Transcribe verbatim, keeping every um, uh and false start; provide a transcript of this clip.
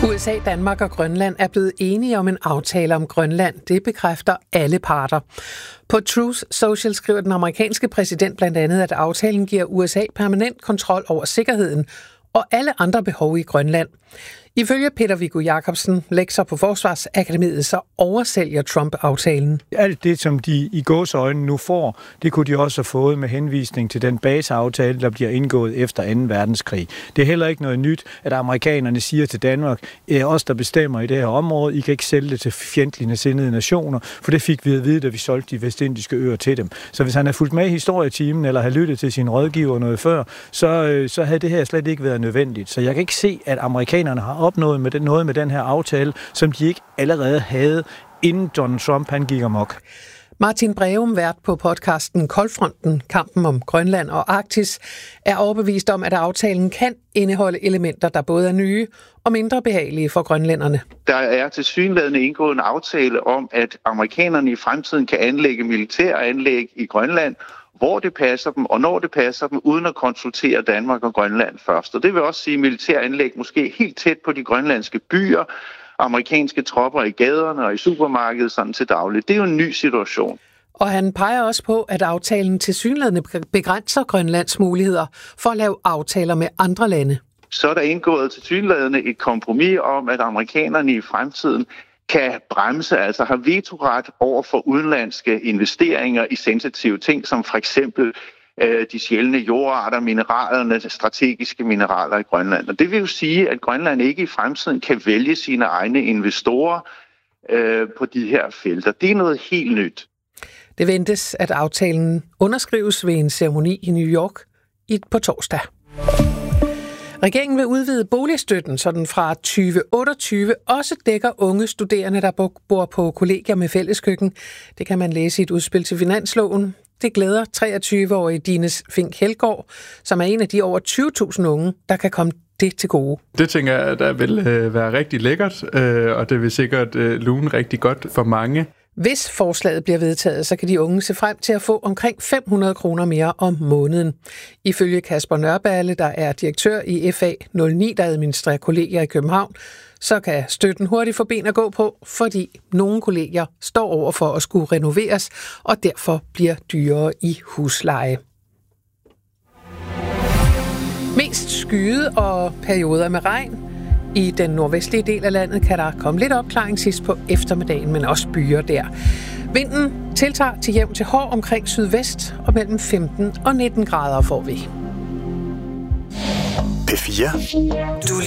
U S A, Danmark og Grønland er blevet enige om en aftale om Grønland. Det bekræfter alle parter. På Truth Social skriver den amerikanske præsident blandt andet, at aftalen giver U S A permanent kontrol over sikkerheden og alle andre behov i Grønland. Ifølge Peter Viggo Jacobsen, lektor på Forsvarsakademiet, så oversælger Trump-aftalen. Alt det, som de i gåseøjne nu får, det kunne de også have fået med henvisning til den baseaftale, der bliver indgået efter anden verdenskrig. Det er heller ikke noget nyt, at amerikanerne siger til Danmark, er os, der bestemmer i det her område, I kan ikke sælge det til fjendtlige sindede nationer, for det fik vi at vide, da vi solgte de vestindiske øer til dem. Så hvis han havde fulgt med i historietimen, eller havde lyttet til sine rådgiver noget før, så, så havde det her slet ikke været nødvendigt. Så jeg kan ikke se, at amerikanerne har opnået med den, noget med den her aftale, som de ikke allerede havde, inden Donald Trump han gik amok. Martin Breum, vært på podcasten Koldfronten, kampen om Grønland og Arktis, er overbevist om, at aftalen kan indeholde elementer, der både er nye og mindre behagelige for grønlænderne. Der er tilsyneladende indgået en aftale om, at amerikanerne i fremtiden kan anlægge militære anlæg i Grønland, hvor det passer dem, og når det passer dem, uden at konsultere Danmark og Grønland først. Og det vil også sige militære anlæg måske helt tæt på de grønlandske byer, amerikanske tropper i gaderne og i supermarkedet sådan til dagligt. Det er jo en ny situation. Og han peger også på, at aftalen tilsyneladende begrænser Grønlands muligheder for at lave aftaler med andre lande. Så er der indgået tilsyneladende et kompromis om, at amerikanerne i fremtiden kan bremse, altså har vetoret over for udenlandske investeringer i sensitive ting, som for eksempel øh, de sjældne jordarter, mineralerne, strategiske mineraler i Grønland. Og det vil jo sige, at Grønland ikke i fremtiden kan vælge sine egne investorer øh, på de her felter. Det er noget helt nyt. Det ventes, at aftalen underskrives ved en ceremoni i New York på torsdag. Regeringen vil udvide boligstøtten, så den fra tyve otteogtyve også dækker unge studerende, der bor på kollegier med fælleskøkken. Det kan man læse i et udspil til finansloven. Det glæder treogtyve-årige Dines Fink Helgaard, som er en af de over tyve tusind unge, der kan komme det til gode. Det tænker jeg, der vil øh, være rigtig lækkert, øh, og det vil sikkert øh, lune rigtig godt for mange. Hvis forslaget bliver vedtaget, så kan de unge se frem til at få omkring fem hundrede kroner mere om måneden. Ifølge Kasper Nørballe, der er direktør i F A nul ni, der administrerer kollegier i København, så kan støtten hurtigt få ben at gå på, fordi nogle kollegier står over for at skulle renoveres, og derfor bliver dyrere i husleje. Mest skyet og perioder med regn. I den nordvestlige del af landet kan der komme lidt opklaring sidst på eftermiddagen, men også byer der. Vinden tiltager til jævn til hård omkring sydvest, og mellem femten og nitten grader får vi. P fire. Du